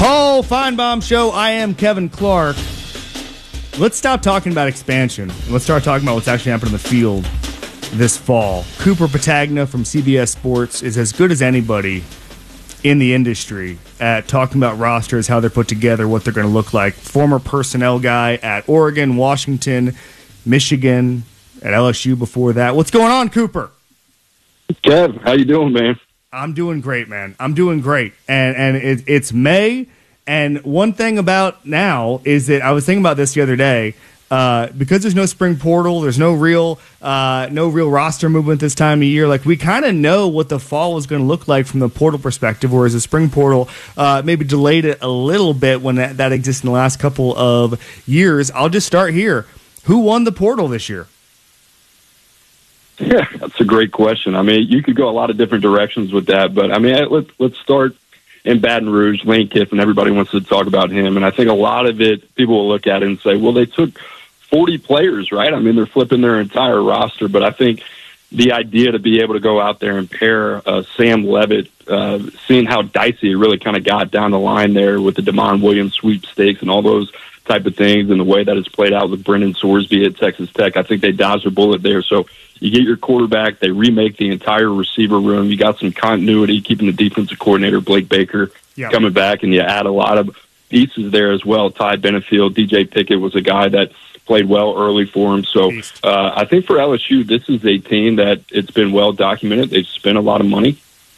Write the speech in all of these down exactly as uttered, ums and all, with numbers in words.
Paul Feinbaum Show. I am Kevin Clark. Let's stop talking about expansion and let's start talking about what's actually happening in the field this fall. Cooper Patagna from C B S Sports is as good as anybody in the industry at talking about rosters, how they're put together, what they're going to look like. Former personnel guy at Oregon, Washington, Michigan, at L S U before that. What's going on, Cooper? Kev, how you doing, man? I'm doing great, man. I'm doing great. And and it, it's May, and one thing about now is that I was thinking about this the other day. Uh, because there's no spring portal, there's no real uh, no real roster movement this time of year. Like, we kind of know what the fall is going to look like from the portal perspective, whereas the spring portal uh, maybe delayed it a little bit when that, that existed in the last couple of years. I'll just start here. Who won the portal this year? Yeah, that's a great question. I mean, you could go a lot of different directions with that, but I mean, let's let's start in Baton Rouge. Lane Kiffin, everybody wants to talk about him, and I think a lot of it, people will look at it and say, well, they took forty players, right? I mean, they're flipping their entire roster, but I think the idea to be able to go out there and pair uh, Sam Levitt, uh, seeing how dicey it really kind of got down the line there with the Damon Williams sweepstakes and all those type of things, and the way that it's played out with Brendan Sorsby at Texas Tech, I think they dodged a bullet there. So you get your quarterback, they remake the entire receiver room, you got some continuity, keeping the defensive coordinator, Blake Baker, yep. coming back, and you add a lot of pieces there as well. Ty Benefield, D J Pickett was a guy that played well early for him. So uh, I think for L S U, this is a team that it's been well documented. They've spent a lot of money,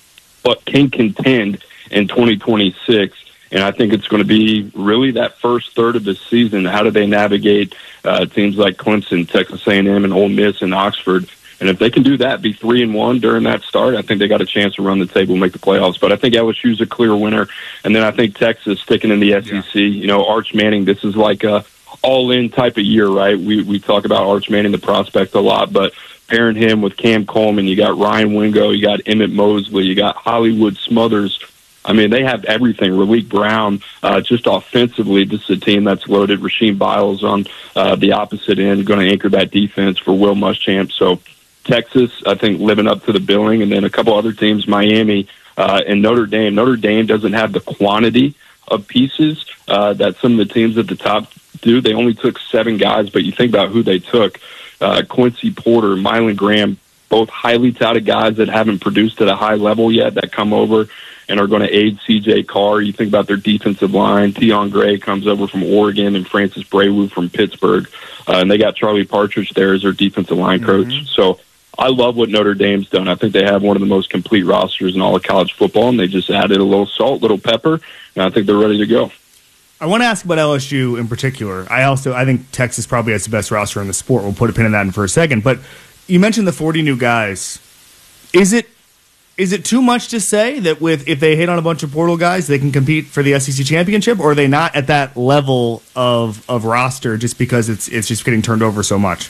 but can contend in twenty twenty-six. And I think it's going to be really that first third of the season. How do they navigate uh, teams like Clemson, Texas A and M, and Ole Miss and Oxford? And if they can do that, be three and one during that start, I think they got a chance to run the table and make the playoffs. But I think L S U's a clear winner. And then I think Texas sticking in the S E C. Yeah. You know, Arch Manning, this is like a all-in type of year, right? We we talk about Arch Manning, the prospect, a lot, but pairing him with Cam Coleman, you got Ryan Wingo, you got Emmett Mosley, you got Hollywood Smothers. I mean, they have everything. Raleek Brown, uh, just offensively, this is a team that's loaded. Rasheem Biles on uh, the opposite end, going to anchor that defense for Will Muschamp. So Texas, I think, living up to the billing. And then a couple other teams, Miami uh, and Notre Dame. Notre Dame doesn't have the quantity of pieces uh, that some of the teams at the top do. They only took seven guys, but you think about who they took. Uh, Quincy Porter, Mylan Graham, both highly touted guys that haven't produced at a high level yet that come over and are going to aid C J Carr. You think about their defensive line. Tion Gray comes over from Oregon and Francis Braywood from Pittsburgh. Uh, and they got Charlie Partridge there as their defensive line coach. Mm-hmm. So I love what Notre Dame's done. I think they have one of the most complete rosters in all of college football, and they just added a little salt, a little pepper, and I think they're ready to go. I want to ask about L S U in particular. I also I think Texas probably has the best roster in the sport. We'll put a pin in that in for a second. But you mentioned the forty new guys. Is it is it too much to say that with if they hit on a bunch of portal guys, they can compete for the S E C championship, or are they not at that level of of roster just because it's it's just getting turned over so much?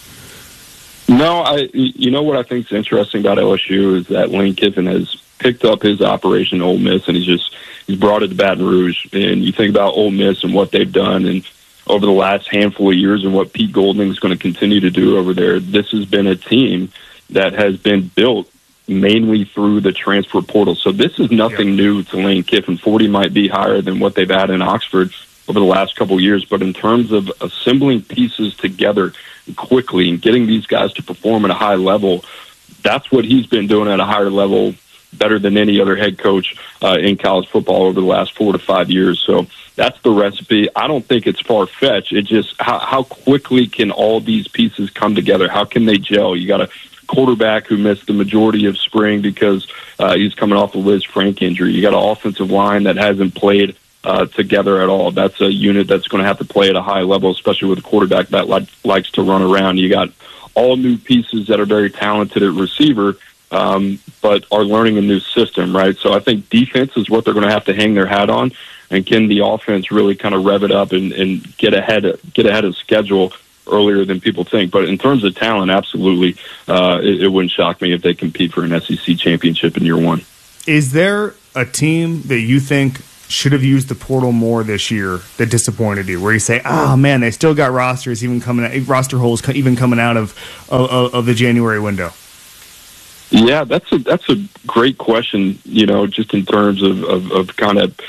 No, I. You know what I think is interesting about L S U is that Lane Kiffin has picked up his operation Ole Miss, and he's just he's brought it to Baton Rouge. And you think about Ole Miss and what they've done, and over the last handful of years, and what Pete Golding is going to continue to do over there. This has been a team that has been built mainly through the transfer portal. So this is nothing yeah. new to Lane Kiffin. forty might be higher than what they've had in Oxford over the last couple of years, but in terms of assembling pieces together quickly and getting these guys to perform at a high level, that's what he's been doing at a higher level better than any other head coach uh, in college football over the last four to five years. So that's the recipe. I don't think it's far-fetched. It's just how, how quickly can all these pieces come together? How can they gel? You got a quarterback who missed the majority of spring because uh, he's coming off a Liz Frank injury. You got an offensive line that hasn't played uh, together at all. That's a unit that's going to have to play at a high level, especially with a quarterback that li- likes to run around. You got all new pieces that are very talented at receiver, um, but are learning a new system, right? So I think defense is what they're going to have to hang their hat on, and can the offense really kind of rev it up and, and get ahead of, get ahead of schedule earlier than people think. But in terms of talent, absolutely, uh, it, it wouldn't shock me if they compete for an S E C championship in year one. Is there a team that you think should have used the portal more this year that disappointed you, where you say, oh man, they still got rosters even coming out, roster holes even coming out of, of of the January window? Yeah, that's a that's a great question. You know, just in terms of of, of kind of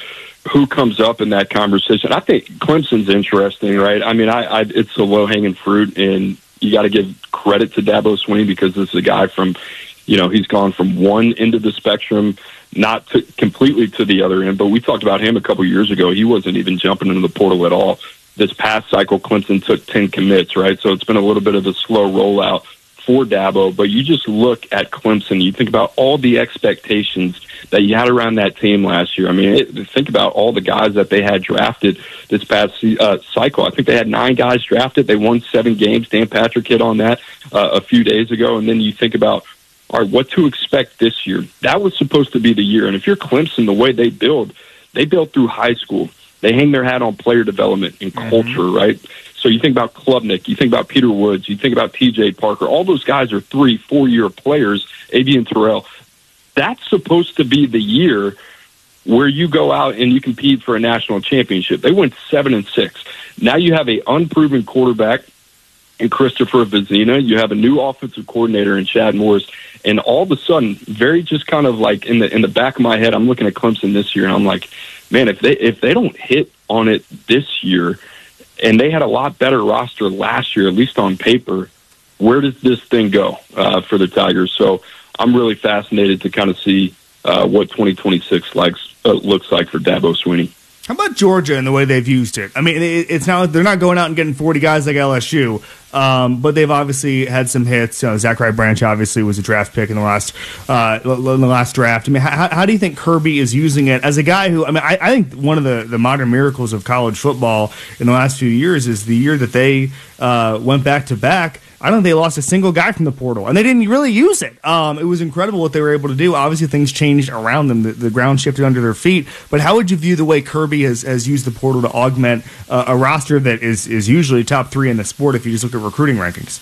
who comes up in that conversation. I think Clemson's interesting, right? I mean, I, I it's a low hanging fruit, and you got to give credit to Dabo Swinney because this is a guy from, you know, he's gone from one end of the spectrum, not to, completely to the other end. But we talked about him a couple years ago. He wasn't even jumping into the portal at all. This past cycle, Clemson took ten commits, right? So it's been a little bit of a slow rollout for Dabo. But you just look at Clemson, you think about all the expectations that you had around that team last year. I mean, it, think about all the guys that they had drafted this past uh, cycle. I think they had nine guys drafted. They won seven games. Dan Patrick hit on that uh, a few days ago. And then you think about, all right, what to expect this year. That was supposed to be the year. And if you're Clemson, the way they build, they build through high school. They hang their hat on player development and mm-hmm. culture, right? So you think about Klubnik, you think about Peter Woods, you think about T J Parker. All those guys are three, four-year players, Avian Terrell. That's supposed to be the year where you go out and you compete for a national championship. They went seven and six. Now you have a unproven quarterback in Christopher Vizina. You have a new offensive coordinator in Chad Morris. And all of a sudden, very just kind of like in the in the back of my head, I'm looking at Clemson this year, and I'm like, man, if they if they don't hit on it this year, and they had a lot better roster last year, at least on paper, where does this thing go uh, for the Tigers? So I'm really fascinated to kind of see uh, what twenty twenty-six likes, uh, looks like for Dabo Swinney. How about Georgia and the way they've used it? I mean, it's not they're not going out and getting forty guys like L S U, um, but they've obviously had some hits. You know, Zachary Branch obviously was a draft pick in the last uh, in the last draft. I mean, how, how do you think Kirby is using it as a guy who? I mean, I, I think one of the, the modern miracles of college football in the last few years is the year that they uh, went back to back. I don't think they lost a single guy from the portal, and they didn't really use it. Um, it was incredible what they were able to do. Obviously, things changed around them. The, the ground shifted under their feet. But how would you view the way Kirby has, has used the portal to augment uh, a roster that is, is usually top three in the sport if you just look at recruiting rankings?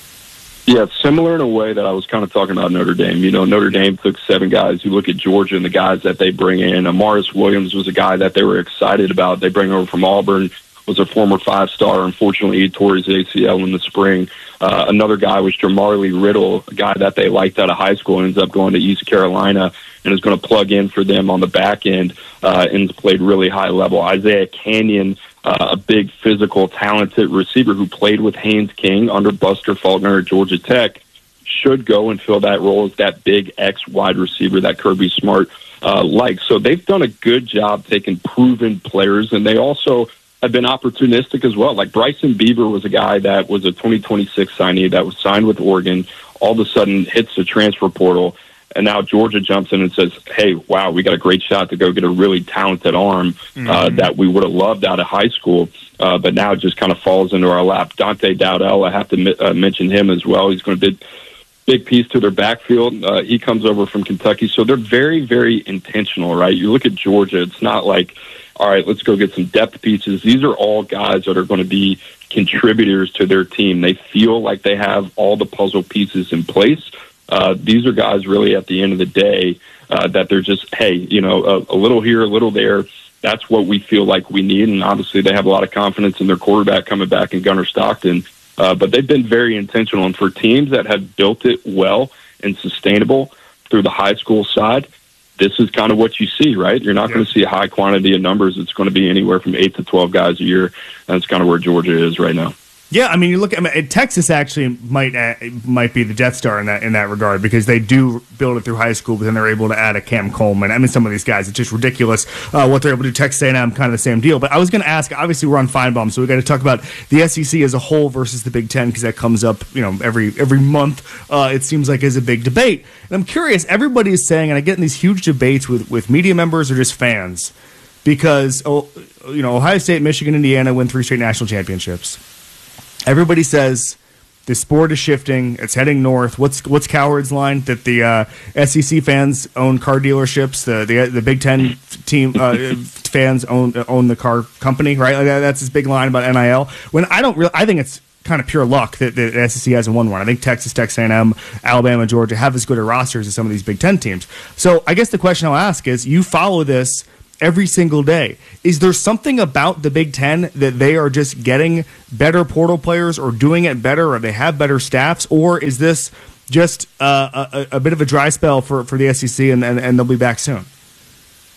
Yeah, similar in a way that I was kind of talking about Notre Dame. You know, Notre Dame took seven guys. You look at Georgia and the guys that they bring in. Amaris Williams was a guy that they were excited about. They bring over from Auburn. Was a former five-star. Unfortunately, he tore his A C L in the spring. Uh, another guy was Jamarly Riddle, a guy that they liked out of high school, and ends up going to East Carolina and is going to plug in for them on the back end uh, and has played really high level. Isaiah Canyon, uh, a big physical, talented receiver who played with Haynes King under Buster Faulkner at Georgia Tech, should go and fill that role as that big X wide receiver that Kirby Smart uh, likes. So they've done a good job taking proven players, and they also have been opportunistic as well. Like Bryson Beaver was a guy that was a twenty twenty-six signee that was signed with Oregon, all of a sudden hits the transfer portal, and now Georgia jumps in and says, hey, wow, we got a great shot to go get a really talented arm uh, mm-hmm. that we would have loved out of high school, uh, but now it just kind of falls into our lap. Dante Dowdell, I have to mi- uh, mention him as well. He's going to be big piece to their backfield. Uh, he comes over from Kentucky, so they're very, very intentional, right? You look at Georgia, it's not like, all right, let's go get some depth pieces. These are all guys that are going to be contributors to their team. They feel like they have all the puzzle pieces in place. Uh, these are guys really at the end of the day uh, that they're just, hey, you know, a, a little here, a little there. That's what we feel like we need. And obviously they have a lot of confidence in their quarterback coming back in Gunnar Stockton. Uh, but they've been very intentional. And for teams that have built it well and sustainable through the high school side, this is kind of what you see, right? You're not yeah. going to see a high quantity of numbers. It's going to be anywhere from eight to twelve guys a year. That's kind of where Georgia is right now. Yeah, I mean, you look at I mean, Texas actually might uh, might be the Death Star in that in that regard because they do build it through high school, but then they're able to add a Cam Coleman. I mean, some of these guys, it's just ridiculous uh, what they're able to do. Texas A and M, kind of the same deal. But I was going to ask, obviously we're on Feinbaum, so we got to talk about the S E C as a whole versus the Big Ten because that comes up, you know, every every month. Uh, it seems like is a big debate, and I'm curious. Everybody is saying, and I get in these huge debates with with media members or just fans because oh, you know, Ohio State, Michigan, Indiana win three straight national championships. Everybody says the sport is shifting; it's heading north. What's what's Coward's line that the uh, S E C fans own car dealerships, the the, the Big Ten team uh, fans own own the car company, right? Like that, that's his big line about N I L. When I don't really, I think it's kind of pure luck that the S E C hasn't won one. I think Texas, Texas A and M, Alabama, Georgia have as good a rosters as some of these Big Ten teams. So I guess the question I'll ask is: you follow this every single day. Is there something about the Big Ten that they are just getting better portal players or doing it better or they have better staffs? Or is this just uh, a, a bit of a dry spell for, for the S E C and, and, and they'll be back soon?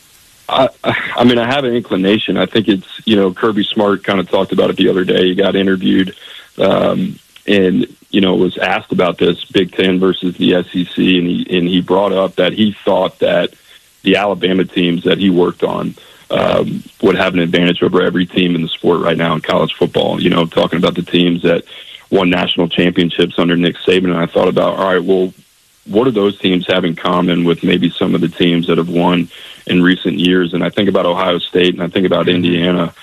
I, I mean, I have an inclination. I think it's, you know, Kirby Smart kind of talked about it the other day. He got interviewed um, and, you know, was asked about this Big Ten versus the S E C. And he, and he brought up that he thought that the Alabama teams that he worked on um, would have an advantage over every team in the sport right now in college football. You know, talking about the teams that won national championships under Nick Saban. And I thought about, all right, well, what do those teams have in common with maybe some of the teams that have won in recent years? And I think about Ohio State and I think about Indiana.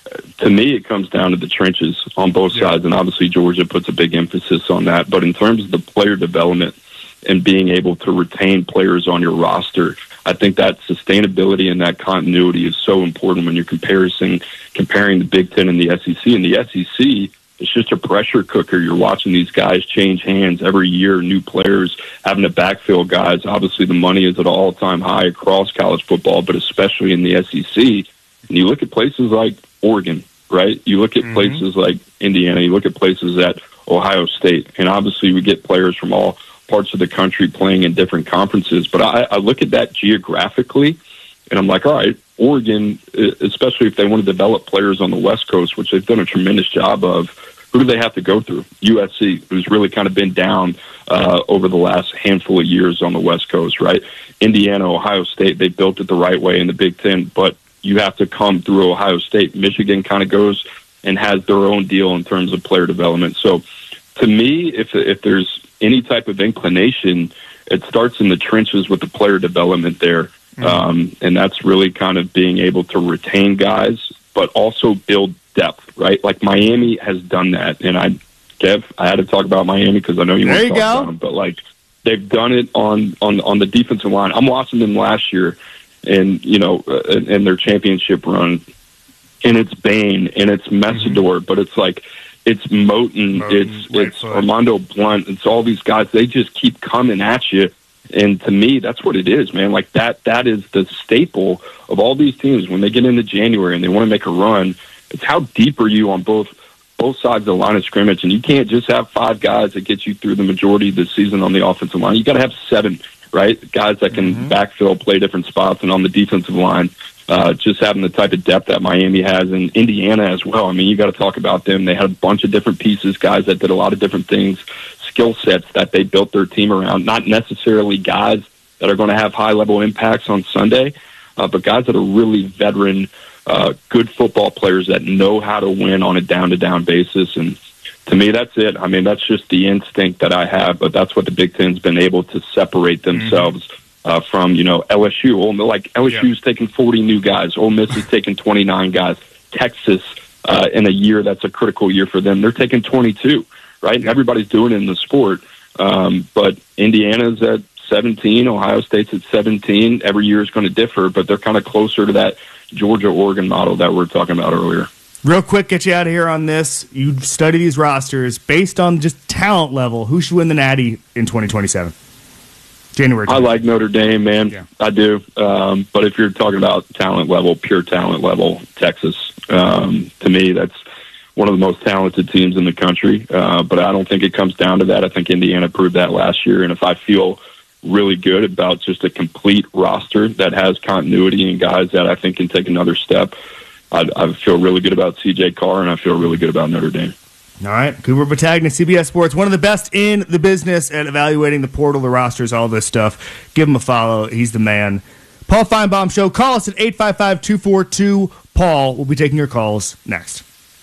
To me, it comes down to the trenches on both yeah. sides. And obviously Georgia puts a big emphasis on that. But in terms of the player development and being able to retain players on your roster, I think that sustainability and that continuity is so important when you're comparing, comparing the Big Ten and the S E C. And the S E C, it's just a pressure cooker. You're watching these guys change hands every year, new players having to backfill guys. Obviously, the money is at an all-time high across college football, but especially in the S E C. And you look at places like Oregon, right? You look at mm-hmm. places like Indiana. You look at places at Ohio State. And obviously, we get players from all parts of the country playing in different conferences. But I, I look at that geographically, and I'm like, all right, Oregon, especially if they want to develop players on the West Coast, which they've done a tremendous job of, who do they have to go through? U S C, who's really kind of been down uh, over the last handful of years on the West Coast, right? Indiana, Ohio State, they built it the right way in the Big Ten, but you have to come through Ohio State. Michigan kind of goes and has their own deal in terms of player development. So to me, if if there's any type of inclination, it starts in the trenches with the player development there. Mm-hmm. Um, and that's really kind of being able to retain guys, but also build depth, right? Like Miami has done that. And I, Kev, I had to talk about Miami because I know you want to talk go. about them, but like they've done it on, on, on the defensive line. I'm watching them last year and, you know, uh, in their championship run, and it's Bain and it's Messidor, mm-hmm. but it's like, it's Moten, Moten it's right it's foot. Armando Blunt, it's all these guys. They just keep coming at you, and to me, that's what it is, man. Like that that is the staple of all these teams when they get into January and they want to make a run. It's how deep are you on both both sides of the line of scrimmage, and you can't just have five guys that get you through the majority of the season on the offensive line. You got to have seven, right? Guys that can mm-hmm. backfill, play different spots, and on the defensive line. Uh, just having the type of depth that Miami has, and Indiana as well. I mean, you got to talk about them. They had a bunch of different pieces, guys that did a lot of different things, skill sets that they built their team around. Not necessarily guys that are going to have high-level impacts on Sunday, uh, but guys that are really veteran, uh, good football players that know how to win on a down-to-down basis. And to me, that's it. I mean, that's just the instinct that I have, but that's what the Big Ten's been able to separate themselves mm-hmm. Uh, from, you know, L S U. Like L S U's yeah. taking forty new guys. Ole Miss is taking twenty-nine guys. Texas, uh, in a year that's a critical year for them, they're taking twenty-two, right? Yeah. Everybody's doing it in the sport. Um, but Indiana's at seventeen. Ohio State's at seventeen. Every year is going to differ, but they're kind of closer to that Georgia-Oregon model that we were talking about earlier. Real quick, get you out of here on this. You study these rosters based on just talent level. Who should win the Natty in twenty twenty-seven? January. I like Notre Dame, man. Yeah. I do. Um, but if you're talking about talent level, pure talent level, Texas, um, to me, that's one of the most talented teams in the country. Uh, but I don't think it comes down to that. I think Indiana proved that last year. And if I feel really good about just a complete roster that has continuity and guys that I think can take another step, I, I feel really good about C J Carr, and I feel really good about Notre Dame. All right, Cooper Battaglia, C B S Sports, one of the best in the business at evaluating the portal, the rosters, all this stuff. Give him a follow. He's the man. Paul Feinbaum Show. Call us at eight five five, two four two, P A U L. We'll be taking your calls next.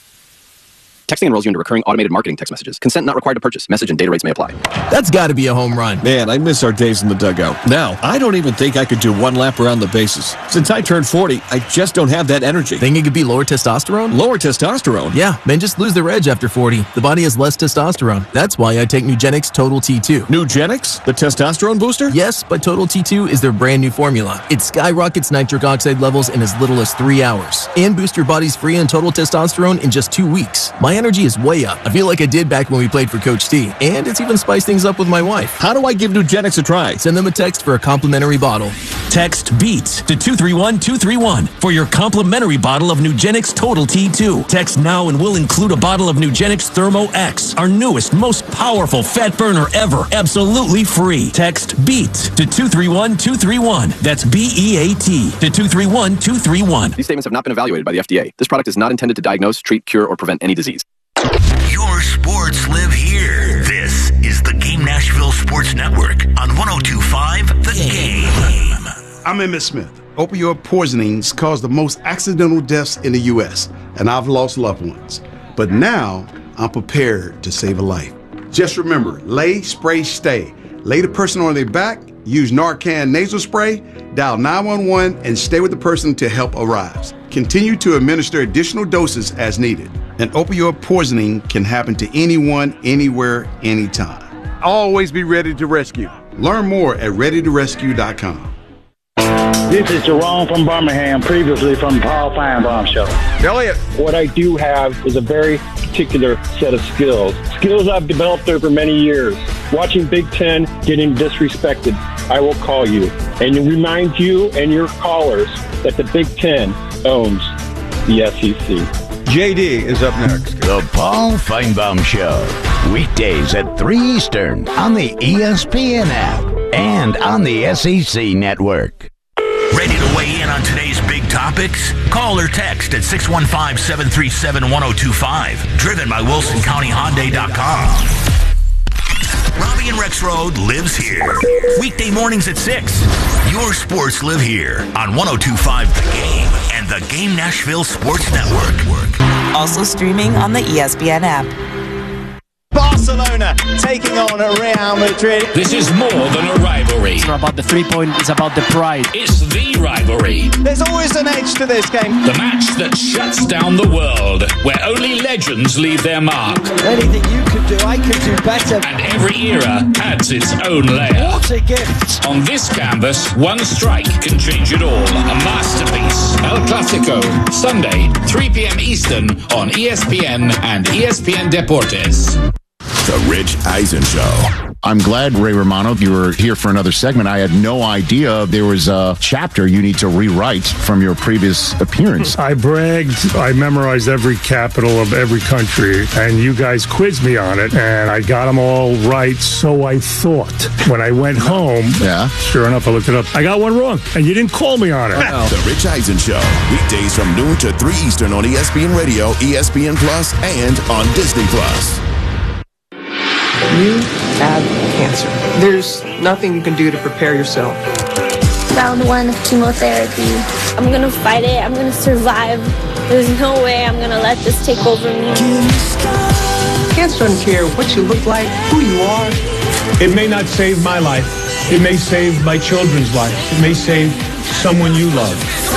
Texting enrolls you into recurring automated marketing text messages. Consent not required to purchase. Message and data rates may apply. That's got to be a home run. Man, I miss our days in the dugout. Now, I don't even think I could do one lap around the bases. Since I turned forty, I just don't have that energy. Think it could be lower testosterone? Lower testosterone? Yeah, men just lose their edge after forty. The body has less testosterone. That's why I take Nugenix Total T two. Nugenix? The testosterone booster? Yes, but Total T two is their brand new formula. It skyrockets nitric oxide levels in as little as three hours and boosts your body's free and total testosterone in just two weeks. My My energy is way up. I feel like I did back when we played for Coach T, and it's even spiced things up with my wife. How do I give Nugenix a try? Send them a text for a complimentary bottle. Text BEATS to two three one two three one for your complimentary bottle of Nugenix Total T two. Text now and we'll include a bottle of Nugenix Thermo X, our newest, most powerful fat burner ever, absolutely free. Text BEATS to two three one two three one. That's B E A T to two three one two three one. These statements have not been evaluated by the F D A. This product is not intended to diagnose, treat, cure, or prevent any disease. Your sports live here. This is the Game Nashville Sports Network on one oh two point five The Game. I'm Emmett Smith. Opioid poisonings cause the most accidental deaths in the U S, and I've lost loved ones. But now, I'm prepared to save a life. Just remember, lay, spray, stay. Lay the person on their back, use Narcan nasal spray, dial nine one one, and stay with the person until help arrives. Continue to administer additional doses as needed. An opioid poisoning can happen to anyone, anywhere, anytime. Always be ready to rescue. Learn more at ready to rescue dot com. This is Jerome from Birmingham, previously from the Paul Feinbaum Show. Elliot. What I do have is a very particular set of skills. Skills I've developed over many years. Watching Big Ten getting disrespected, I will call you and remind you and your callers that the Big Ten owns the S E C. J D is up next. The Paul Feinbaum Show. Weekdays at three Eastern on the E S P N app and on the S E C network. Ready to weigh in on today's big topics? Call or text at six one five, seven three seven, one oh two five. Driven by Wilson County Hyundai dot com. Robbie and Rex Road lives here. Weekday mornings at six. Your sports live here on one oh two point five The Game and the Game Nashville Sports Network. Also streaming on the E S P N app. Barcelona taking on Real Madrid. This is more than a rivalry. It's not about the three-point, it's about the pride. It's the rivalry. There's always an edge to this game. The match that shuts down the world, where only legends leave their mark. Anything you could do, I could do better. And every era adds its own layer. What a gift. On this canvas, one strike can change it all. A masterpiece. El Clasico, Sunday, three p.m. Eastern on E S P N and E S P N Deportes. The Rich Eisen Show. I'm glad, Ray Romano, you were here for another segment. I had no idea there was a chapter you need to rewrite from your previous appearance. I bragged. I memorized every capital of every country, and you guys quizzed me on it, and I got them all right, so I thought. When I went home, yeah. Sure enough, I looked it up. I got one wrong, and you didn't call me on it. Wow. The Rich Eisen Show. Weekdays from noon to three Eastern on E S P N Radio, E S P N Plus, and on Disney Plus. You have cancer. There's nothing you can do to prepare yourself. Round one of chemotherapy. I'm gonna fight it. I'm gonna survive. There's no way I'm gonna let this take over me. Cancer doesn't care what you look like, who you are. It may not save my life. It may save my children's life. It may save someone you love.